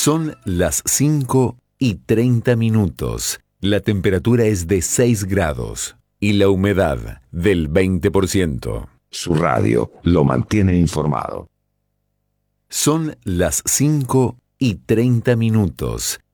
Son las 5:30. La temperatura es de 6 grados y la humedad del 20%. Su radio lo mantiene informado. Son las 5:30.